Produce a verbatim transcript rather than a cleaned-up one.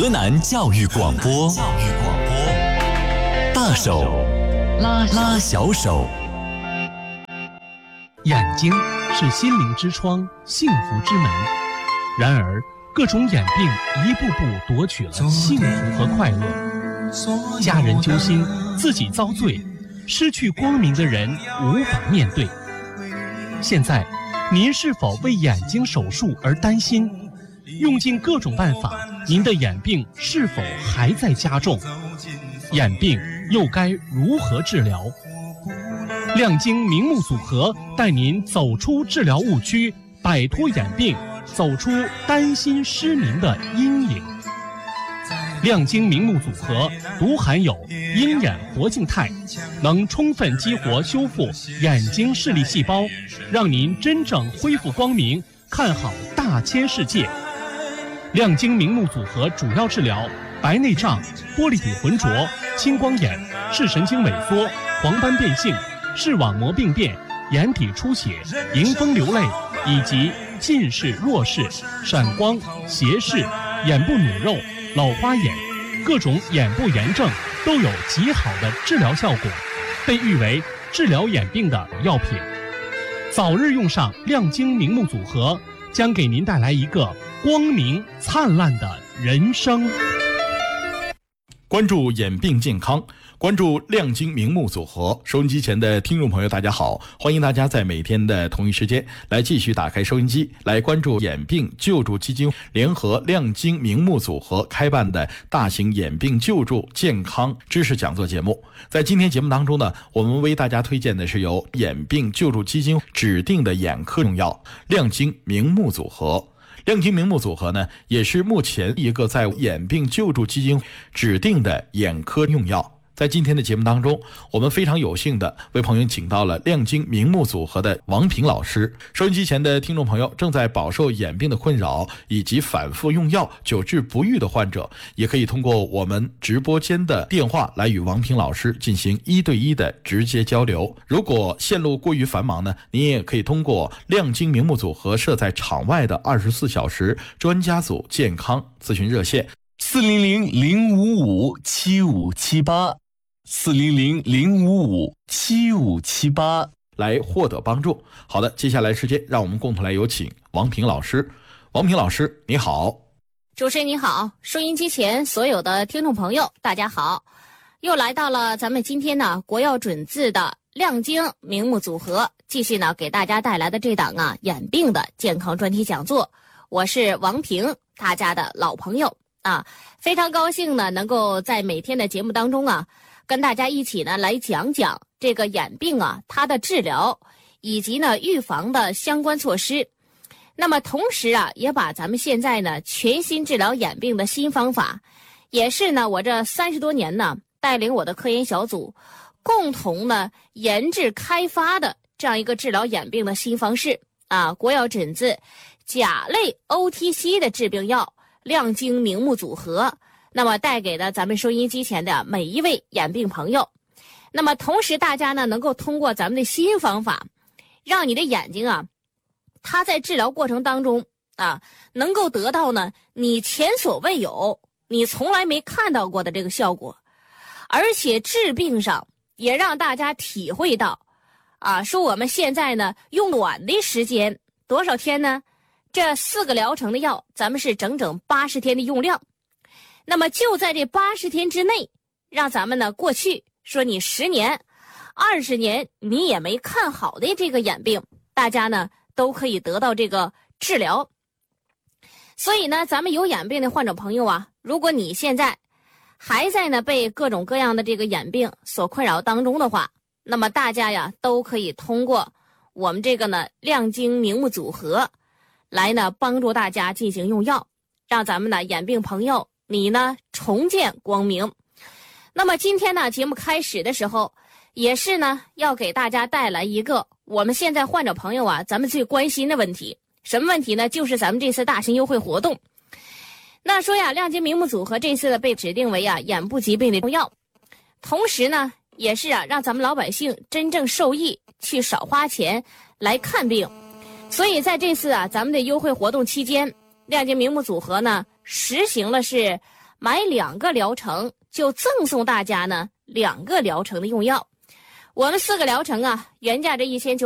河南教育广播，教育广播，大手拉拉小手。 眼睛是心灵之窗，幸福之门。然而，各种眼病一步步夺取了幸福和快乐。家人揪心，自己遭罪，失去光明的人无法面对。现在，您是否为眼睛手术而担心？用尽各种办法，您的眼病是否还在加重？眼病又该如何治疗？亮晶明目组合带您走出治疗误区，摆脱眼病，走出担心失明的阴影。亮晶明目组合独含有鹰眼活镜肽，能充分激活修复眼睛视力细胞，让您真正恢复光明，看好大千世界。亮晶明目组合主要治疗白内障、玻璃体浑浊、青光眼、视神经萎缩、黄斑变性、视网膜病变、眼底出血、迎风流泪，以及近视、弱视、闪光、斜视、眼部努肉、老花眼，各种眼部炎症都有极好的治疗效果，被誉为治疗眼病的药品。早日用上亮晶明目组合，将给您带来一个光明灿烂的人生。 关注眼病健康，关注亮晶明目组合。收音机前的听众朋友大家好，欢迎大家在每天的同一时间来继续打开收音机，来关注眼病救助基金联合亮晶明目组合开办的大型眼病救助健康知识讲座节目。在今天节目当中呢，我们为大家推荐的是由眼病救助基金指定的眼科用药亮晶明目组合。亮晶明目组合呢，也是目前一个在眼病救助基金指定的眼科用药。在今天的节目当中，我们非常有幸的为朋友请到了亮晶明目组合的王平老师。收音机前的听众朋友，正在饱受眼病的困扰以及反复用药久治不愈的患者，也可以通过我们直播间的电话来与王平老师进行一对一的直接交流。如果线路过于繁忙呢，您也可以通过亮晶明目组合设在场外的二十四小时专家组健康咨询热线四零零零五五七五七八。四零零零五五七五七八来获得帮助。好的，接下来时间让我们共同来有请王平老师。王平老师你好。 主持人你好，收音机前所有的听众朋友大家好，又来到了咱们今天呢国药准字的亮晶明目组合，继续呢给大家带来的这档啊眼病的健康专题讲座。我是王平，大家的老朋友啊，非常高兴呢能够在每天的节目当中啊跟大家一起呢来讲讲这个眼病啊它的治疗以及呢预防的相关措施。那么同时啊也把咱们现在呢全新治疗眼病的新方法，也是呢我这三十多年呢带领我的科研小组共同呢研制开发的这样一个治疗眼病的新方式啊，国药准字甲类 O T C 的致病药亮晶明目组合，那么带给了咱们收音机前的每一位眼病朋友。那么同时大家呢能够通过咱们的新方法，让你的眼睛啊它在治疗过程当中啊能够得到呢你前所未有你从来没看到过的这个效果，而且治病上也让大家体会到啊说我们现在呢用短的时间，多少天呢，这四个疗程的药咱们是整整八十天的用量。那么就在这八十天之内，让咱们呢过去说你十年、二十年你也没看好的这个眼病，大家呢都可以得到这个治疗。所以呢，咱们有眼病的患者朋友啊，如果你现在还在呢被各种各样的这个眼病所困扰当中的话，那么大家呀都可以通过我们这个呢亮晶明目组合来呢帮助大家进行用药，让咱们的眼病朋友你呢重见光明。那么今天呢节目开始的时候，也是呢要给大家带来一个我们现在患者朋友啊咱们最关心的问题。什么问题呢？就是咱们这次大型优惠活动。那说呀，亮晶明目组合这次的被指定为啊眼部疾病的用药，同时呢也是啊让咱们老百姓真正受益，去少花钱来看病。所以在这次啊咱们的优惠活动期间，亮晶明目组合呢实行了是买两个疗程就赠送大家呢两个疗程的用药。我们四个疗程啊，原价这一千九。